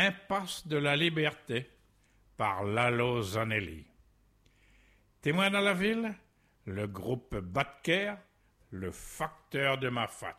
Impasse de la Liberté par Lalo Zanelli. Témoin dans la ville, le groupe Batker, le facteur de Mafat.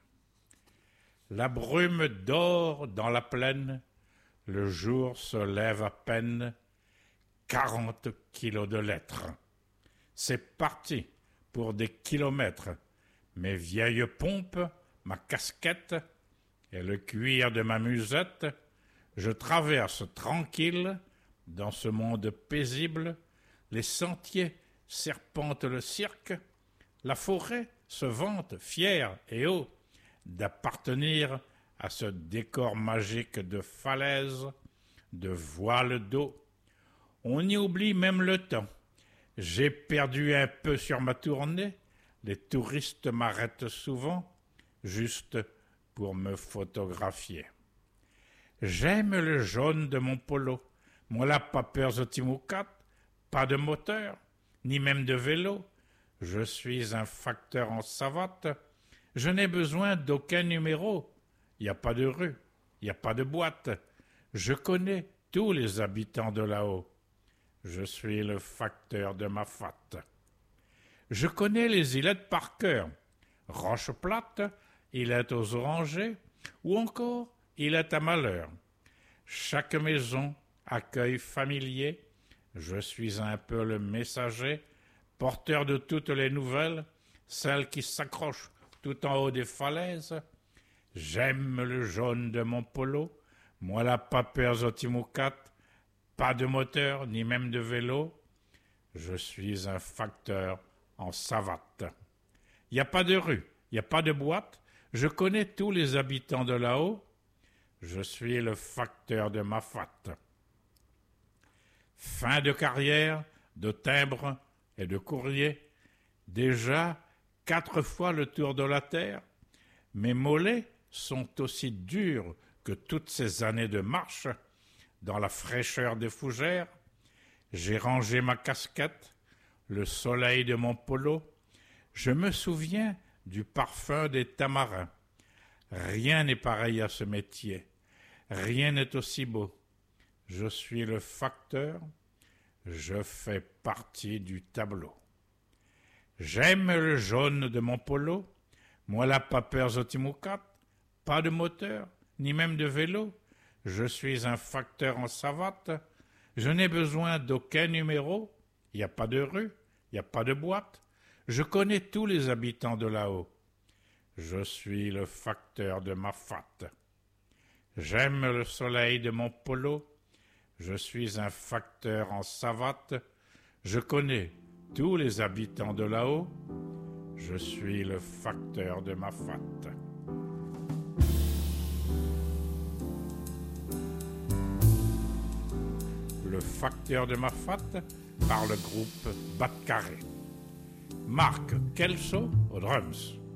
La brume dort dans la plaine, le jour se lève à peine, 40 kilos de lettres. C'est parti pour des kilomètres, mes vieilles pompes, ma casquette et le cuir de ma musette, je traverse tranquille, dans ce monde paisible, les sentiers serpentent le cirque, la forêt se vante fière et haut d'appartenir à ce décor magique de falaises, de voiles d'eau. On y oublie même le temps. J'ai perdu un peu sur ma tournée, les touristes m'arrêtent souvent, juste pour me photographier. J'aime le jaune de mon polo, moi la pas peur de Timoukat, pas de moteur, ni même de vélo. Je suis un facteur en savate, je n'ai besoin d'aucun numéro. Il n'y a pas de rue, il n'y a pas de boîte. Je connais tous les habitants de là-haut. Je suis le facteur de Mafat. Je connais les îlettes par cœur. Roche plate, îlette aux orangers, ou encore îlette à malheur. Chaque maison, accueil familier, je suis un peu le messager, porteur de toutes les nouvelles, celles qui s'accrochent tout en haut des falaises. J'aime le jaune de mon polo, moi la papeur au Timoukat, pas de moteur ni même de vélo. Je suis un facteur en savate. Il n'y a pas de rue, il n'y a pas de boîte, je connais tous les habitants de là-haut. Je suis le facteur de Mafat. Fin de carrière, de timbre et de courrier. Déjà 4 fois le tour de la terre. Mes mollets sont aussi durs que toutes ces années de marche dans la fraîcheur des fougères. J'ai rangé ma casquette, le soleil de mon polo. Je me souviens du parfum des tamarins. Rien n'est pareil à ce métier. Rien n'est aussi beau. Je suis le facteur. Je fais partie du tableau. J'aime le jaune de mon polo. Moi la papeur au Timoukat. Pas de moteur, ni même de vélo. Je suis un facteur en savate. Je n'ai besoin d'aucun numéro. Il n'y a pas de rue, il n'y a pas de boîte. Je connais tous les habitants de là-haut. Je suis le facteur de Mafat. J'aime le soleil de mon polo. Je suis un facteur en savate. Je connais tous les habitants de là-haut. Je suis le facteur de Mafat. Le facteur de Mafat par le groupe Batcarré. Marc Kelso aux drums.